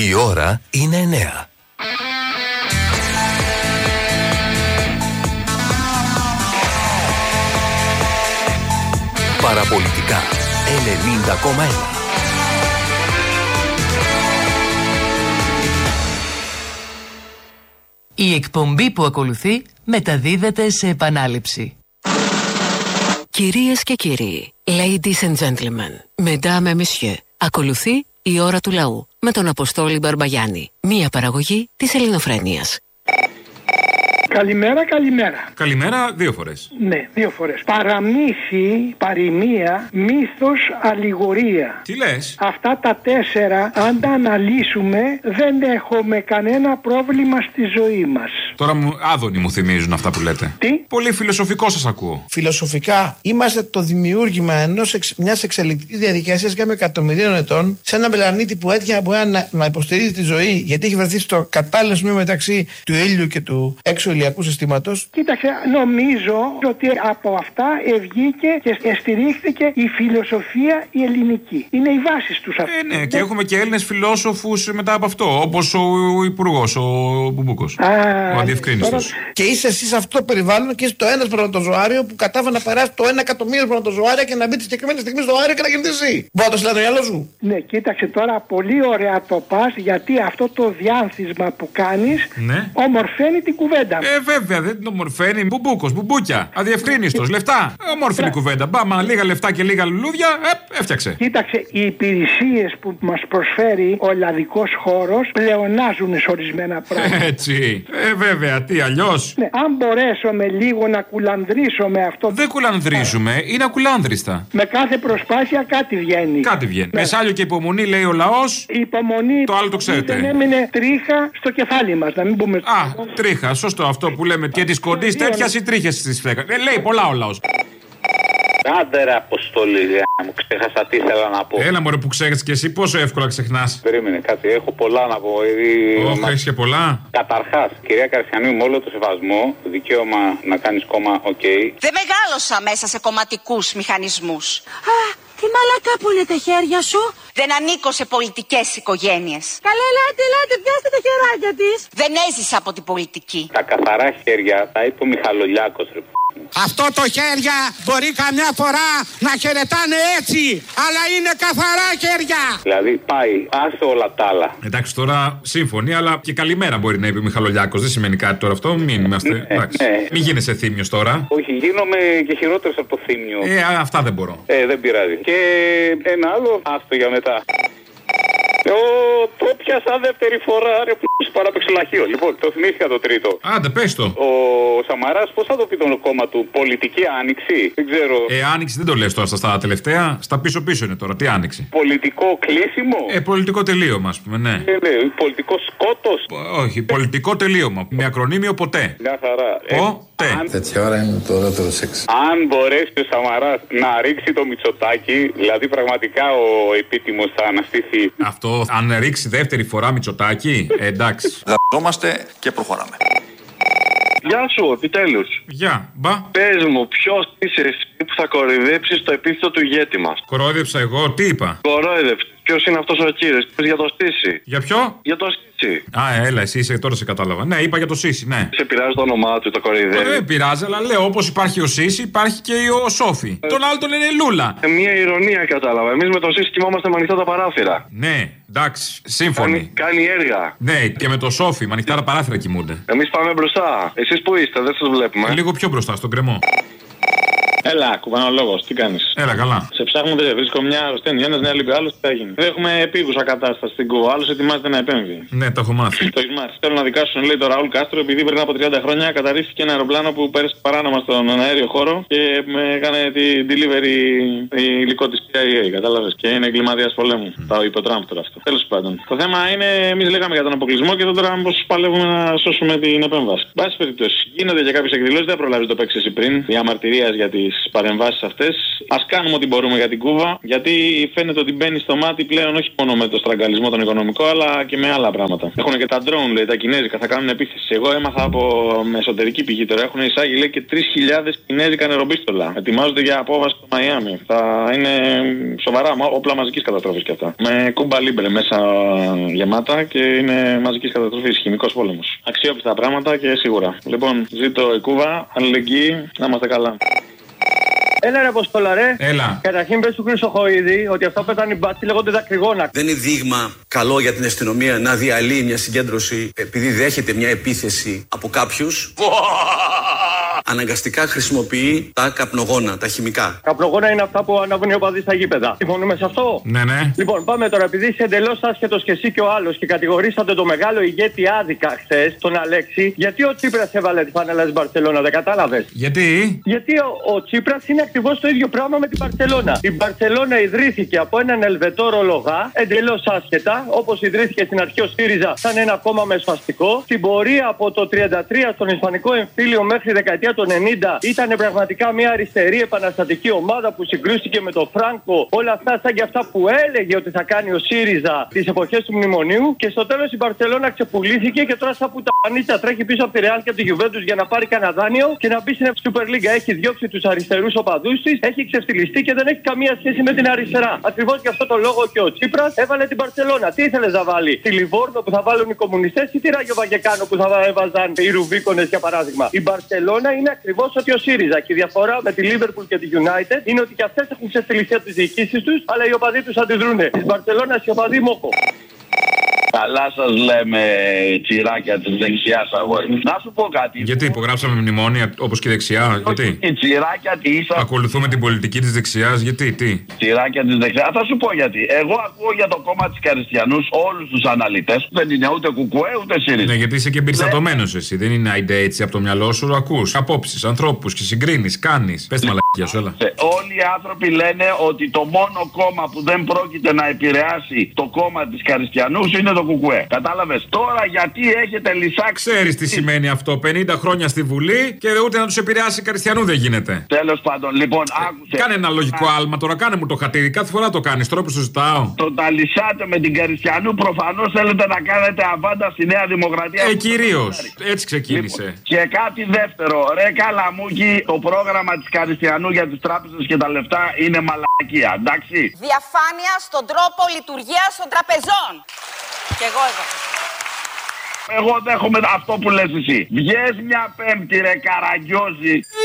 Η ώρα είναι 9. Παραπολιτικά 90,1. Η εκπομπή που ακολουθεί μεταδίδεται σε επανάληψη. Κυρίες και κύριοι, ladies and gentlemen, mesdames et messieurs, ακολουθεί η ώρα του λαού με τον Αποστόλη Μπαρμπαγιάννη, μία παραγωγή της Ελληνοφρένειας. Καλημέρα, καλημέρα. Καλημέρα, 2 φορές. Ναι, 2 φορές. Παραμύθι, παροιμία, μύθος, αλληγορία. Τι λες? Αυτά τα 4, αν τα αναλύσουμε, δεν έχουμε κανένα πρόβλημα στη ζωή μας. Τώρα άδωνοι μου θυμίζουν αυτά που λέτε. Τι? Πολύ φιλοσοφικό σας ακούω. Φιλοσοφικά, είμαστε το δημιούργημα μιας εξελικτικής διαδικασίας για εκατομμυρίων ετών σε ένα πλανήτη που έτυχε μπορεί να υποστηρίζει τη ζωή, γιατί έχει βρεθεί στο κατάλληλο σημείο μεταξύ του ήλιου και του έξω ηλιακού συστήματος. Κοίταξε, νομίζω ότι από αυτά βγήκε και στηρίχθηκε η φιλοσοφία η ελληνική. Είναι οι βάσεις τους αυτές. Ναι, και έχουμε και Έλληνες φιλόσοφους μετά από αυτό, όπως ο Υπουργός, ο Μπουμπούκος. Ο αδιευκρίνιστος. Και είσαι εσύ σε αυτό το περιβάλλον και είσαι το ένα σπερματοζωάριο που κατάφερε να περάσει το 1 εκατομμύριο σπερματοζωάρια και να μπει τη συγκεκριμένη στιγμή στο αέριο και να γεννηθεί. Μπορεί να το συλλάβει το μυαλό σου. Ναι, κοίταξε τώρα, πολύ ωραία το πας, γιατί αυτό το διάνθισμα που κάνεις ομορφαίνει την κουβέντα. Βέβαια, δεν την ομορφαίνει. Μπουμπούκος, μπουμπούκια, αδιευκρίνιστος, λεφτά. Ομόρφινη κουβέντα. Μπάμα, λίγα λεφτά και λίγα λουλούδια, έφτιαξε. Κοίταξε, οι υπηρεσίες που μας προσφέρει ο ελλαδικός χώρος πλεονάζουν σε ορισμένα πράγματα. Έτσι. Βέβαια, τι αλλιώς. Ναι, αν μπορέσουμε λίγο να κουλανδρίσουμε αυτό. Δεν κουλανδρίζουμε, είναι ακουλάνδριστα. Με κάθε προσπάθεια κάτι βγαίνει. Κάτι βγαίνει. Ναι. Μεσάλιο και υπομονή, λέει ο λαός. Η υπομονή. Το άλλο το ξέρετε. Δεν έμεινε τρίχα στο κεφάλι μας, να μην πούμε. Τρίχα, σωστό αυτό που λέμε. Και τη κοντή τέτοια ή τρίχε τη φέκα. Λέει πολλά ο λαός. Άντε ρε Αποστόλη, μου ξέχασα τι ήθελα να πω. Έλα μωρέ που ξέρεις και εσύ, πόσο εύκολα ξεχνάς. Περίμενε κάτι, έχω πολλά να πω. Όχι, έχεις και πολλά. Καταρχάς, κυρία Καρσιανού, με όλο το σεβασμό, δικαίωμα να κάνεις κόμμα, οκ. Δεν μεγάλωσα μέσα σε κομματικούς μηχανισμούς. Α, τι μαλακά που είναι τα χέρια σου. Δεν ανήκω σε πολιτικές οικογένειες. Καλέ, ελάτε, πιάστε τα χεράκια της. Δεν έζησα από την πολιτική. Τα καθαρά χέρια τα είπε ο Μιχαλολιάκος, ρε. Αυτό το χέρια μπορεί καμιά φορά να χαιρετάνε έτσι, αλλά είναι καθαρά χέρια. Δηλαδή πάει, άσε όλα τα άλλα. Εντάξει, τώρα σύμφωνοι, αλλά και καλημέρα μπορεί να είπε ο Μιχαλολιάκος. Δεν σημαίνει κάτι τώρα αυτό, μην είμαστε. Μην γίνεσαι θύμιος τώρα. Όχι, γίνομαι και χειρότερος από το θύμιο. Αυτά δεν μπορώ. Δεν πειράζει. Και ένα άλλο, άστο για μετά. Το πιάσα δεύτερη φορά, ρε που παράπαιξε λαχείο. Λοιπόν, το θυμήθηκα το τρίτο. Άντε, πες το. Ο Σαμαράς, πώς θα το πει το κόμμα του, πολιτική άνοιξη. Δεν ξέρω. Άνοιξη δεν το λες τώρα στα τελευταία. Στα πίσω-πίσω είναι τώρα. Τι άνοιξη. Πολιτικό κλείσιμο. Πολιτικό τελείωμα, ας πούμε, ναι. Πολιτικό σκότος. Όχι, πολιτικό τελείωμα. Με ακρονίμιο ποτέ. Μια χαρά. Ποτέ. Τέτοια ώρα είναι το ωραίο σεξ. Αν μπορέσει ο Σαμαράς να ρίξει το Μητσοτάκι, δηλαδή πραγματικά ο επίτιμος θα αναστηθεί. Αυτό, αν ρίξει δεύτερη φορά Μητσοτάκι, εντάξει. Γαμπόμαστε και προχωράμε. Γεια σου, επιτέλους. Γεια, μπα. Πες μου, ποιος είσαι εσύ που θα κοροϊδέψεις το επίθετο του ηγέτη μας? Κορόιδεψα εγώ, τι είπα? Κορόιδεψες. Ποιος είναι αυτός ο κύριος? Είπες για το Σύση. Για ποιο? Για το Σύση. Έλα, εσύ είσαι, τώρα σε κατάλαβα. Ναι, είπα για το Σύση, ναι. Σε πειράζει το όνομά του, το κοροϊδεύει? Δεν πειράζει, αλλά λέω όπως υπάρχει ο Σύση, υπάρχει και ο Σόφι. Τον άλλο τον είναι Λούλα. Μια ηρωνία κατάλαβα. Εμείς με το Σύση κοιμόμαστε με ανοιχτά τα παράθυρα. Ναι, εντάξει, σύμφωνοι. Κάνει έργα. Ναι, και με το Σόφι, με ανοιχτά τα παράθυρα κοιμούνται. Εμείς πάμε μπροστά. Εσείς που είστε, δεν σας βλέπουμε. Λίγο πιο μπροστά, στον κρεμό. Έλα, κουβανολόγος, τι κάνεις? Έλα, καλά. Σε ψάχνουμε, δεν βρίσκω μια αρρωσταίνει. Ένας, μια λείπει, άλλος τι θα γίνει. Έχουμε επίγουσα κατάσταση στην Κούβα. Άλλος ετοιμάζεται να επέμβει. Ναι, το έχω μάθει. Το έχεις μάθει. Θέλω να δικάσουν, λέει, το Ραούλ Κάστρο, επειδή πριν από 30 χρόνια καταρρίφθηκε ένα αεροπλάνο που πέρασε παράνομα στον αέριο χώρο και έκανε την delivery υλικό της CIA. Κατάλαβες. Και είναι εγκληματίας πολέμου. Το είπε ο Τραμπ τώρα αυτό. Τέλος πάντων. Το θέμα είναι, εμείς λέγαμε για τον αποκλεισμό και τώρα πώς παλεύουμε να σώσουμε την επέμβαση. Μπάση περιπτώσει. Γίνονται και κάποιες εκδηλώσεις, δεν προλάβει το παίξει εσύ πριν. Διαμαρτυρίας για τις τις παρεμβάσεις αυτές. Ας κάνουμε ό,τι μπορούμε για την Κούβα, γιατί φαίνεται ότι μπαίνει στο μάτι πλέον όχι μόνο με το στραγγαλισμό τον οικονομικό, αλλά και με άλλα πράγματα. Έχουν και τα drone, λέει, τα κινέζικα, θα κάνουν επίθεση. Εγώ έμαθα από εσωτερική πηγή τώρα. Έχουν εισάγει, λέει, και 3.000 κινέζικα νεροπίστολα. Ετοιμάζονται για απόβαση στο Μαϊάμι. Θα είναι σοβαρά όπλα μαζικής καταστροφής κι αυτά. Με κούμπα λίμπρε μέσα γεμάτα και είναι μαζικής καταστροφής, χημικός πόλεμος. Αξιόπιστα πράγματα και σίγουρα. Λοιπόν, ζήτω η Κούβα, αλληλεγγύη, να είμαστε καλά. Έλα ρε Αποστόλα ρε. Έλα. Καταρχήν πες του Χρυσοχοΐδη ότι αυτό που πέτανε οι μπάτσοι λέγονται δακρυγόνα. Δεν είναι δείγμα καλό για την αστυνομία να διαλύει μια συγκέντρωση επειδή δέχεται μια επίθεση από κάποιους. Αναγκαστικά χρησιμοποιεί τα καπνογόνα, τα χημικά. Καπνογόνα είναι αυτά που αναβούν οι οπαδοί στα γήπεδα. Συμφωνούμε σε αυτό? Ναι, ναι. Λοιπόν, πάμε τώρα. Επειδή είσαι εντελώς άσχετος και εσύ και ο άλλος και κατηγορήσατε το μεγάλο ηγέτη άδικα χθες, τον Αλέξη, γιατί ο Τσίπρας έβαλε τη φανέλα της Μπαρσελόνα, δεν κατάλαβες? Γιατί ο Τσίπρας είναι ακριβώς το ίδιο πράγμα με την Μπαρσελόνα. Η Μπαρσελόνα ιδρύθηκε από έναν Ελβετόρο λογά, εντελώς άσχετα, όπως ιδρύθηκε στην αρχή ο ΣΥΡΙΖΑ, σαν ένα κόμμα μεσοαστικό. Στην πορεία από το 1933 στον Ισπανικό εμφύλιο μέχρι δεκαετία το 90 ήταν πραγματικά μια αριστερή επαναστατική ομάδα που συγκρούστηκε με τον Φράνκο. Όλα αυτά σαν και αυτά που έλεγε ότι θα κάνει ο ΣΥΡΙΖΑ τις εποχές του μνημονίου. Και στο τέλος η Μπαρσελόνα ξεπουλήθηκε και τώρα σαν πουτανίτσα τρέχει πίσω από τη Ρεάλ και από τη Γιουβέντους για να πάρει κανένα δάνειο και να μπει στην Super League. Έχει διώξει τους αριστερούς οπαδούς της, έχει ξεφτυλιστεί και δεν έχει καμία σχέση με την αριστερά. Ακριβώς γι' αυτό το λόγο και ο Τσίπρας έβαλε την Μπαρσελόνα. Τι ήθελες να βάλει? Τη Λιβόρνο που θα βάλουν οι κομμουνιστές ή τη Ράγιο Βαγεκάνο που θα έβαζαν οι Ρουβίκονες για παράδειγμα? Η Μπαρσελόνα είναι ακριβώς ότι ο ΣΥΡΙΖΑ. Και η διαφορά με τη Liverpool και τη United είναι ότι και αυτές έχουν ξεφτυλιστεί από τις διοικήσεις τους, αλλά οι οπαδοί τους αντιδρούνε. Της Μπαρσελόνας οι οπαδοί μόκο. Καλά σας λέμε, τσιράκια της δεξιάς αγόρι. Να σου πω κάτι. Γιατί υπογράψαμε μνημόνια όπως και η δεξιά? Γιατί? Η τσιράκια της. Ακολουθούμε την πολιτική της δεξιάς. Γιατί? Τι? Τσιράκια της δεξιάς. Θα σου πω γιατί. Εγώ ακούω για το κόμμα της Καριστιανούς όλους τους αναλυτές. Δεν είναι ούτε κουκουέ ούτε ΣΥΡΙΖΑ. Ναι, γιατί είσαι και εμπεριστατωμένος εσύ. Δεν είναι άιντε έτσι από το μυαλό σου. Ακούς απόψεις, ανθρώπους και συγκρίνεις, κάνεις. Πες τη μαλακία σου, έλα. Όλοι οι άνθρωποι λένε ότι το μόνο κόμμα που δεν πρόκειται να επηρεάσει το κόμμα της Καριστιανούς είναι το κουκουέ. Κατάλαβες? Τώρα γιατί έχετε λυσάξει. Ξέρεις τι σημαίνει αυτό? 50 χρόνια στη Βουλή και ούτε να τους επηρεάσει Καριστιανού δεν γίνεται. Τέλος πάντων, λοιπόν, άκουσε. Κάνε ένα λογικό άλμα τώρα, κάνε μου το χατήρι. Κάθε φορά το κάνεις, τώρα που σου ζητάω. Το τα λυσάτε με την Καριστιανού, προφανώς θέλετε να κάνετε αβάντα στη Νέα Δημοκρατία. Κυρίως. Έτσι ξεκίνησε. Λοιπόν, και κάτι δεύτερο. Ρε Καλαμούκι, το πρόγραμμα της Καριστιανού για τις τράπεζες και τα λεφτά είναι μαλακία, εντάξει. Διαφάνεια στον τρόπο λειτουργίας των τραπεζών. Και εγώ δέχομαι αυτό που λες εσύ. Βγες μια Πέμπτη ρε Καραγκιόζη.